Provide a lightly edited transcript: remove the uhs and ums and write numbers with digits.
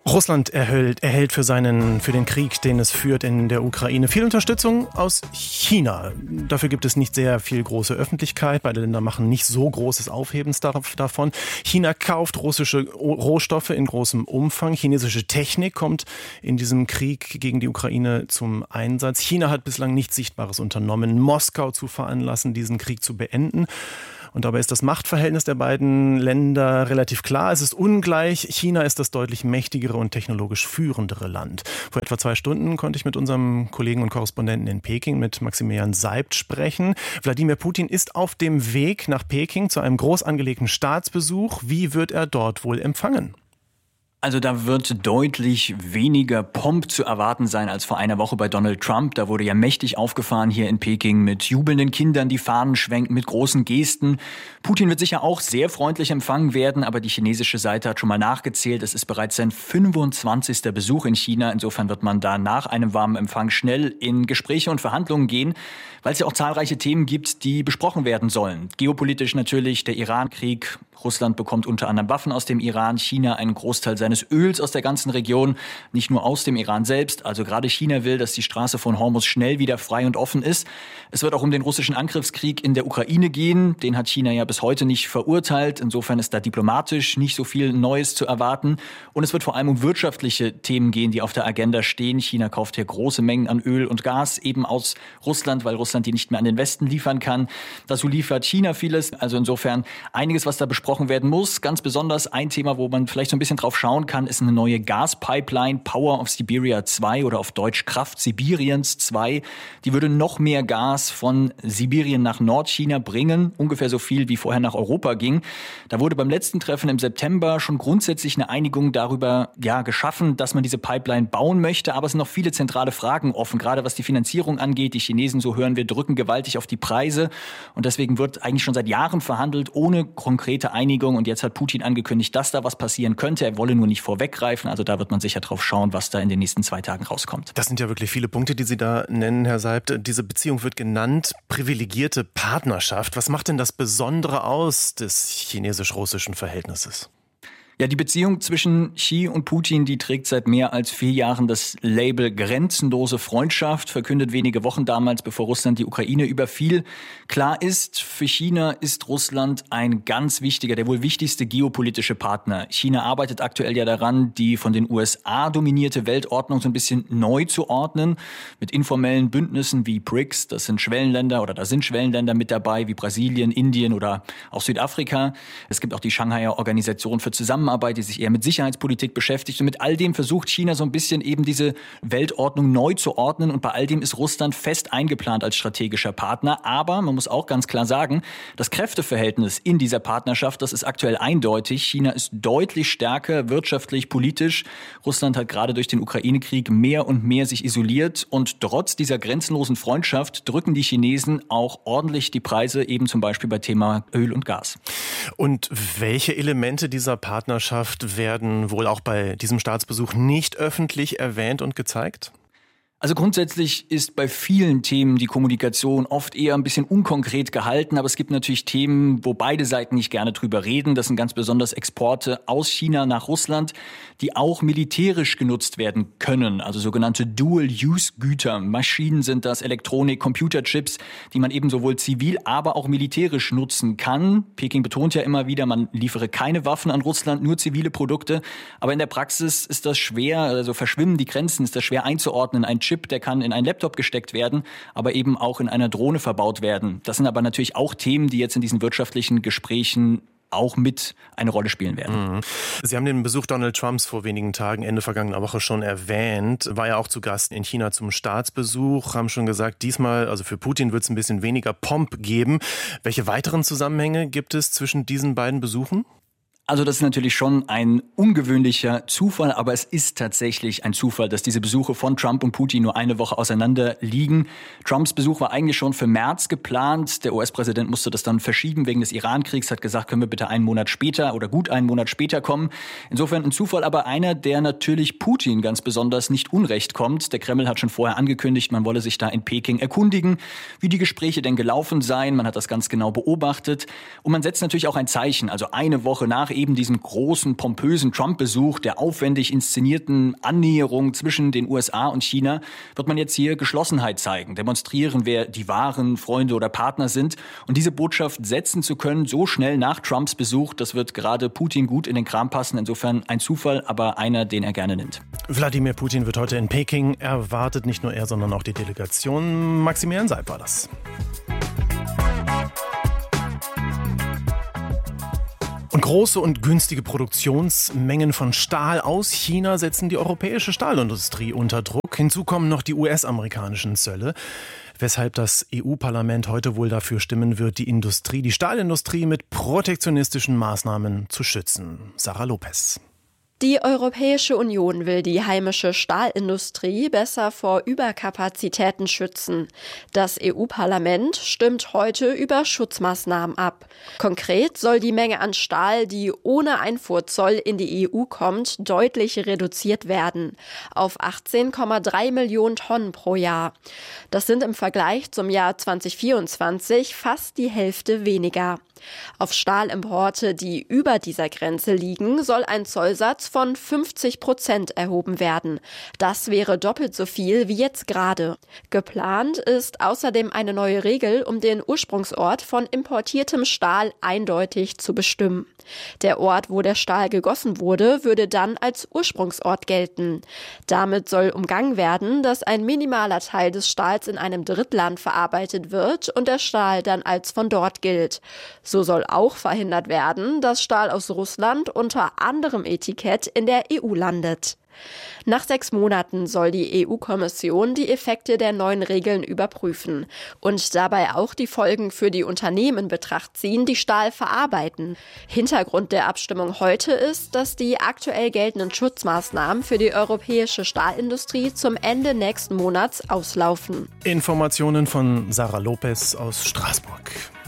Russland erhält für den Krieg, den es führt in der Ukraine, viel Unterstützung aus China. Dafür gibt es nicht sehr viel große Öffentlichkeit. Beide Länder machen nicht so großes Aufhebens davon. China kauft russische Rohstoffe in großem Umfang. Chinesische Technik kommt in diesem Krieg gegen die Ukraine zum Einsatz. China hat bislang nichts Sichtbares unternommen, Moskau zu veranlassen, diesen Krieg zu beenden. Und dabei ist das Machtverhältnis der beiden Länder relativ klar. Es ist ungleich. China ist das deutlich mächtigere und technologisch führendere Land. Vor etwa 2 Stunden konnte ich mit unserem Kollegen und Korrespondenten in Peking, mit Maximilian Seibt, sprechen. Wladimir Putin ist auf dem Weg nach Peking zu einem groß angelegten Staatsbesuch. Wie wird er dort wohl empfangen? Also da wird deutlich weniger Pomp zu erwarten sein als vor einer Woche bei Donald Trump. Da wurde ja mächtig aufgefahren hier in Peking mit jubelnden Kindern, die Fahnen schwenken, mit großen Gesten. Putin wird sicher auch sehr freundlich empfangen werden, aber die chinesische Seite hat schon mal nachgezählt. Es ist bereits sein 25. Besuch in China. Insofern wird man da nach einem warmen Empfang schnell in Gespräche und Verhandlungen gehen, weil es ja auch zahlreiche Themen gibt, die besprochen werden sollen. Geopolitisch natürlich der Iran-Krieg. Russland bekommt unter anderem Waffen aus dem Iran, China einen Großteil seines Öls aus der ganzen Region, nicht nur aus dem Iran selbst. Also gerade China will, dass die Straße von Hormuz schnell wieder frei und offen ist. Es wird auch um den russischen Angriffskrieg in der Ukraine gehen. Den hat China ja bis heute nicht verurteilt. Insofern ist da diplomatisch nicht so viel Neues zu erwarten. Und es wird vor allem um wirtschaftliche Themen gehen, die auf der Agenda stehen. China kauft hier große Mengen an Öl und Gas eben aus Russland, weil Russland die nicht mehr an den Westen liefern kann. Dazu liefert China vieles. Also insofern einiges, was da besprochen werden muss. Ganz besonders ein Thema, wo man vielleicht so ein bisschen drauf schauen kann, ist eine neue Gaspipeline, Power of Siberia 2 oder auf Deutsch Kraft Sibiriens 2. Die würde noch mehr Gas von Sibirien nach Nordchina bringen, ungefähr so viel wie vorher nach Europa ging. Da wurde beim letzten Treffen im September schon grundsätzlich eine Einigung darüber geschaffen, dass man diese Pipeline bauen möchte, aber es sind noch viele zentrale Fragen offen, gerade was die Finanzierung angeht. Die Chinesen, so hören wir, drücken gewaltig auf die Preise und deswegen wird eigentlich schon seit Jahren verhandelt, ohne konkrete Einigung, und jetzt hat Putin angekündigt, dass da was passieren könnte. Er wolle nur nicht vorweggreifen, also da wird man sicher drauf schauen, was da in den nächsten 2 Tagen rauskommt. Das sind ja wirklich viele Punkte, die Sie da nennen, Herr Seibt. Diese Beziehung wird genannt privilegierte Partnerschaft. Was macht denn das Besondere aus des chinesisch-russischen Verhältnisses? Ja, die Beziehung zwischen Xi und Putin, die trägt seit mehr als 4 Jahren das Label grenzenlose Freundschaft, verkündet wenige Wochen damals, bevor Russland die Ukraine überfiel. Klar ist, für China ist Russland ein ganz wichtiger, der wohl wichtigste geopolitische Partner. China arbeitet aktuell ja daran, die von den USA dominierte Weltordnung so ein bisschen neu zu ordnen, mit informellen Bündnissen wie BRICS, das sind Schwellenländer oder da sind Schwellenländer mit dabei, wie Brasilien, Indien oder auch Südafrika. Es gibt auch die Shanghaier Organisation für Zusammenarbeit, die sich eher mit Sicherheitspolitik beschäftigt. Und mit all dem versucht China so ein bisschen eben diese Weltordnung neu zu ordnen. Und bei all dem ist Russland fest eingeplant als strategischer Partner. Aber man muss auch ganz klar sagen, das Kräfteverhältnis in dieser Partnerschaft, das ist aktuell eindeutig. China ist deutlich stärker wirtschaftlich, politisch. Russland hat gerade durch den Ukraine-Krieg mehr und mehr sich isoliert. Und trotz dieser grenzenlosen Freundschaft drücken die Chinesen auch ordentlich die Preise, eben zum Beispiel bei Thema Öl und Gas. Und welche Elemente dieser Partnerschaft werden wohl auch bei diesem Staatsbesuch nicht öffentlich erwähnt und gezeigt? Also grundsätzlich ist bei vielen Themen die Kommunikation oft eher ein bisschen unkonkret gehalten, aber es gibt natürlich Themen, wo beide Seiten nicht gerne drüber reden. Das sind ganz besonders Exporte aus China nach Russland, die auch militärisch genutzt werden können, also sogenannte Dual-Use-Güter. Maschinen sind das, Elektronik, Computerchips, die man eben sowohl zivil, aber auch militärisch nutzen kann. Peking betont ja immer wieder, man liefere keine Waffen an Russland, nur zivile Produkte. Aber in der Praxis ist das schwer, also verschwimmen die Grenzen, ist das schwer einzuordnen. Ein Chip, der kann in einen Laptop gesteckt werden, aber eben auch in einer Drohne verbaut werden. Das sind aber natürlich auch Themen, die jetzt in diesen wirtschaftlichen Gesprächen auch mit eine Rolle spielen werden. Sie haben den Besuch Donald Trumps vor wenigen Tagen, Ende vergangener Woche schon erwähnt. War ja auch zu Gast in China zum Staatsbesuch. Haben schon gesagt, diesmal, also für Putin wird es ein bisschen weniger Pomp geben. Welche weiteren Zusammenhänge gibt es zwischen diesen beiden Besuchen? Also das ist natürlich schon ein ungewöhnlicher Zufall, aber es ist tatsächlich ein Zufall, dass diese Besuche von Trump und Putin nur eine Woche auseinander liegen. Trumps Besuch war eigentlich schon für März geplant. Der US-Präsident musste das dann verschieben wegen des Iran-Kriegs, hat gesagt, können wir bitte einen Monat später oder gut einen Monat später kommen. Insofern ein Zufall, aber einer, der natürlich Putin ganz besonders nicht unrecht kommt. Der Kreml hat schon vorher angekündigt, man wolle sich da in Peking erkundigen, wie die Gespräche denn gelaufen seien. Man hat das ganz genau beobachtet und man setzt natürlich auch ein Zeichen. Also eine Woche nach nach eben diesem großen, pompösen Trump-Besuch, der aufwendig inszenierten Annäherung zwischen den USA und China, wird man jetzt hier Geschlossenheit zeigen, demonstrieren, wer die wahren Freunde oder Partner sind. Und diese Botschaft setzen zu können, so schnell nach Trumps Besuch, das wird gerade Putin gut in den Kram passen. Insofern ein Zufall, aber einer, den er gerne nimmt. Wladimir Putin wird heute in Peking erwartet, nicht nur er, sondern auch die Delegation. Maximilian Seib war das. Und große und günstige Produktionsmengen von Stahl aus China setzen die europäische Stahlindustrie unter Druck. Hinzu kommen noch die US-amerikanischen Zölle, weshalb das EU-Parlament heute wohl dafür stimmen wird, die Stahlindustrie mit protektionistischen Maßnahmen zu schützen. Sarah Lopez. Die Europäische Union will die heimische Stahlindustrie besser vor Überkapazitäten schützen. Das EU-Parlament stimmt heute über Schutzmaßnahmen ab. Konkret soll die Menge an Stahl, die ohne Einfuhrzoll in die EU kommt, deutlich reduziert werden auf 18,3 Millionen Tonnen pro Jahr. Das sind im Vergleich zum Jahr 2024 fast die Hälfte weniger. Auf Stahlimporte, die über dieser Grenze liegen, soll ein Zollsatz von 50% erhoben werden. Das wäre doppelt so viel wie jetzt gerade. Geplant ist außerdem eine neue Regel, um den Ursprungsort von importiertem Stahl eindeutig zu bestimmen. Der Ort, wo der Stahl gegossen wurde, würde dann als Ursprungsort gelten. Damit soll umgangen werden, dass ein minimaler Teil des Stahls in einem Drittland verarbeitet wird und der Stahl dann als von dort gilt. So soll auch verhindert werden, dass Stahl aus Russland unter anderem Etikett in der EU landet. Nach 6 Monaten soll die EU-Kommission die Effekte der neuen Regeln überprüfen und dabei auch die Folgen für die Unternehmen in Betracht ziehen, die Stahl verarbeiten. Hintergrund der Abstimmung heute ist, dass die aktuell geltenden Schutzmaßnahmen für die europäische Stahlindustrie zum Ende nächsten Monats auslaufen. Informationen von Sarah Lopez aus Straßburg.